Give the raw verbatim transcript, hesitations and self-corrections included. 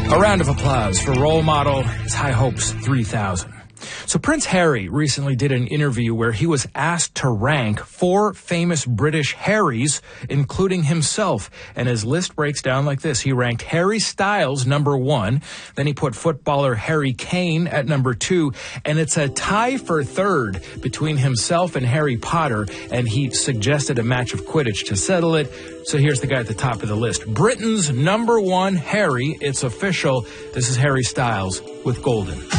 A round of applause for role model His High Hopes three thousand. So Prince Harry recently did an interview where he was asked to rank four famous British Harrys, including himself. And his list breaks down like this. He ranked Harry Styles number one. Then he put footballer Harry Kane at number two. And it's a tie for third between himself and Harry Potter. And he suggested a match of Quidditch to settle it. So here's the guy at the top of the list. Britain's number one Harry. It's official. This is Harry Styles with Golden.